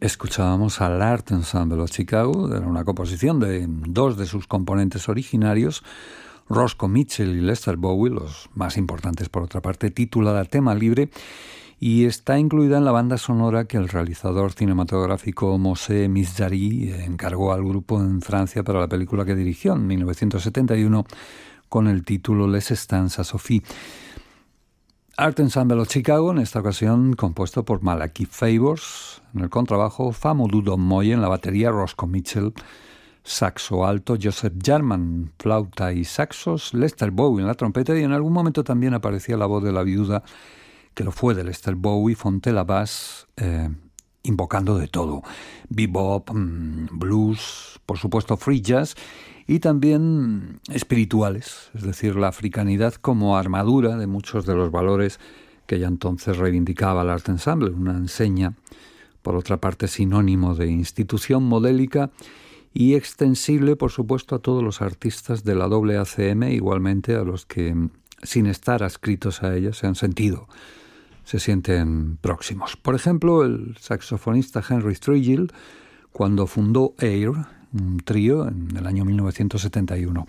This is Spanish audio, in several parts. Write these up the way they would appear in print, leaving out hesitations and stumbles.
Escuchábamos al Art Ensemble of Chicago, era una composición de dos de sus componentes originarios, Roscoe Mitchell y Lester Bowie, los más importantes por otra parte, titulada Tema Libre, y está incluida en la banda sonora que el realizador cinematográfico Moshe Mizrahi encargó al grupo en Francia para la película que dirigió en 1971 con el título Les Stances à Sophie. Art Ensemble of Chicago, en esta ocasión compuesto por Malachi Favors, en el contrabajo Famodou Dommoy, en la batería Roscoe Mitchell, saxo alto Joseph Jarman, flauta y saxos, Lester Bowie en la trompeta, y en algún momento también aparecía la voz de la viuda, que lo fue de Lester Bowie, Fontella Bass, invocando de todo, bebop, blues, por supuesto free jazz, y también espirituales, es decir, la africanidad como armadura de muchos de los valores que ya entonces reivindicaba el Art Ensemble, una enseña, por otra parte, sinónimo de institución modélica y extensible, por supuesto, a todos los artistas de la AACM, igualmente a los que, sin estar adscritos a ella, se sienten próximos. Por ejemplo, el saxofonista Henry Threadgill, cuando fundó Air, un trío en el año 1971.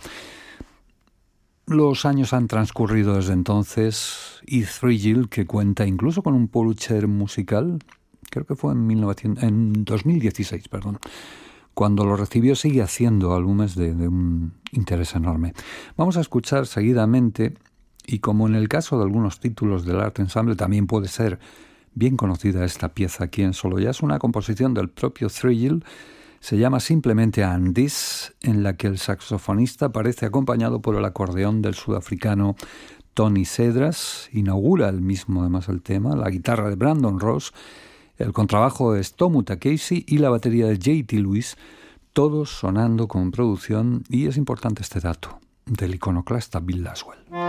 Los años han transcurrido desde entonces y Threadgill, que cuenta incluso con un Pulitzer musical, creo que fue en 2016, cuando lo recibió, sigue haciendo álbumes de un interés enorme. Vamos a escuchar seguidamente, y como en el caso de algunos títulos del Art Ensemble, también puede ser bien conocida esta pieza aquí en Solo Jazz, una composición del propio Threadgill. Se llama simplemente And This, en la que el saxofonista aparece acompañado por el acordeón del sudafricano Tony Cedras, inaugura el mismo además el tema, la guitarra de Brandon Ross, el contrabajo es Tomu Takeishi y la batería de J.T. Lewis, todos sonando con producción, y es importante este dato, del iconoclasta Bill Laswell.